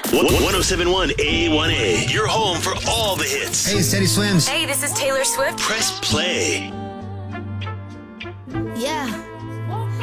1071 A1A, your home for all the hits. Hey, it's Teddy Swims. Hey, this is Taylor Swift. Press play.